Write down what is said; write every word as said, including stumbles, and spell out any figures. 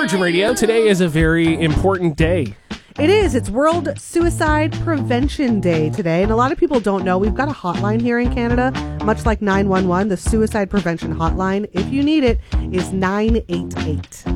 Virgin Radio. Today is a very important day. It is. It's World Suicide Prevention Day today. And a lot of people don't know we've got a hotline here in Canada, much like nine one one. The Suicide Prevention Hotline, if you need it, is nine eight eight.